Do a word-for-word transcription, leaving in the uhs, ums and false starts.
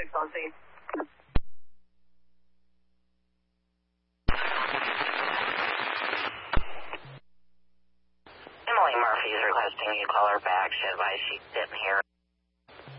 six on scene. Emily Murphy is requesting you call her back. She advised she didn't hear.